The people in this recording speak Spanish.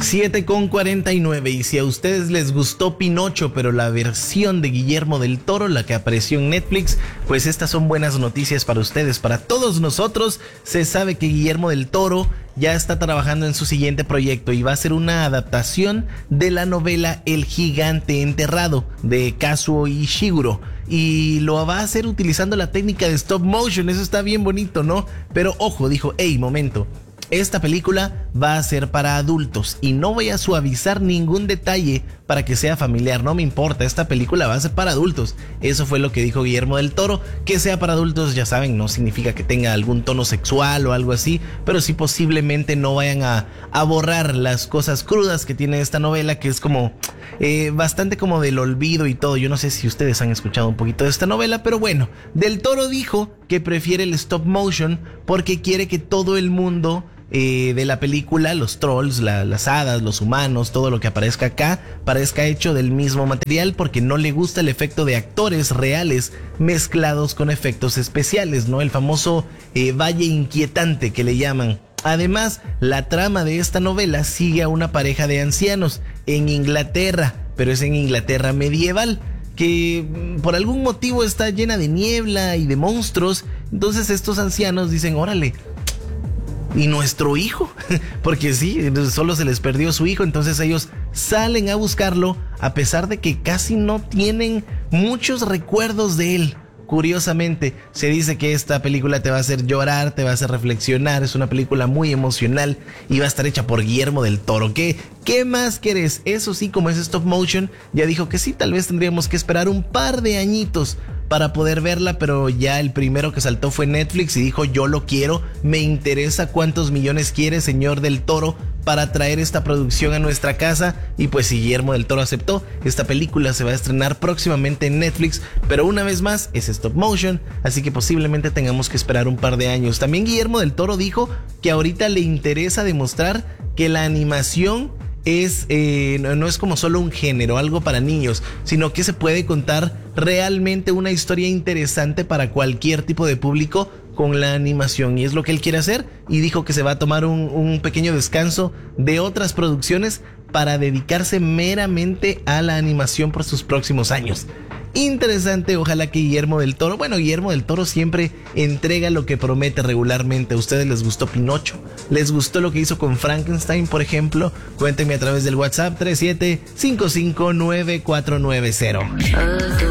7:49. Y si a ustedes les gustó Pinocho, pero la versión de Guillermo del Toro, la que apareció en Netflix, pues estas son buenas noticias para ustedes, para todos nosotros. Se sabe que Guillermo del Toro ya está trabajando en su siguiente proyecto y va a ser una adaptación de la novela El gigante enterrado de Kazuo Ishiguro. Y lo va a hacer utilizando la técnica de stop motion. Eso está bien bonito, ¿no? Pero ojo, dijo, hey, momento. Esta película va a ser para adultos y no voy a suavizar ningún detalle para que sea familiar, no me importa, esta película va a ser para adultos. Eso fue lo que dijo Guillermo del Toro. Que sea para adultos, ya saben, no significa que tenga algún tono sexual o algo así, pero sí posiblemente no vayan a borrar las cosas crudas que tiene esta novela, que es como bastante como del olvido y todo. Yo no sé si ustedes han escuchado un poquito de esta novela, pero bueno, del Toro dijo que prefiere el stop motion porque quiere que todo el mundo de la película, los trolls, las hadas, los humanos, todo lo que aparezca acá, parezca hecho del mismo material, porque no le gusta el efecto de actores reales mezclados con efectos especiales, ¿no? El famoso valle inquietante que le llaman. Además, la trama de esta novela sigue a una pareja de ancianos en Inglaterra, pero es en Inglaterra medieval, que por algún motivo está llena de niebla y de monstruos. Entonces estos ancianos dicen, órale, ¿y nuestro hijo? Porque sí, solo se les perdió su hijo. Entonces ellos salen a buscarlo, a pesar de que casi no tienen muchos recuerdos de él. Curiosamente, se dice que esta película te va a hacer llorar, te va a hacer reflexionar. Es una película muy emocional y va a estar hecha por Guillermo del Toro. ¿Qué más querés? Eso sí, como es stop motion, ya dijo que sí, tal vez tendríamos que esperar un par de añitos para poder verla, pero ya el primero que saltó fue Netflix y dijo, yo lo quiero, me interesa cuántos millones quiere, señor del Toro, para traer esta producción a nuestra casa. Y pues si Guillermo del Toro aceptó, esta película se va a estrenar próximamente en Netflix, pero una vez más es stop motion, así que posiblemente tengamos que esperar un par de años. También Guillermo del Toro dijo que ahorita le interesa demostrar que la animación no es como solo un género, algo para niños, sino que se puede contar realmente una historia interesante para cualquier tipo de público con la animación, y es lo que él quiere hacer. Y dijo que se va a tomar un pequeño descanso de otras producciones para dedicarse meramente a la animación por sus próximos años. Interesante, ojalá que Guillermo del Toro, Guillermo del Toro siempre entrega lo que promete regularmente. ¿A ustedes les gustó Pinocho? ¿Les gustó lo que hizo con Frankenstein, por ejemplo? Cuéntenme a través del WhatsApp 37559490.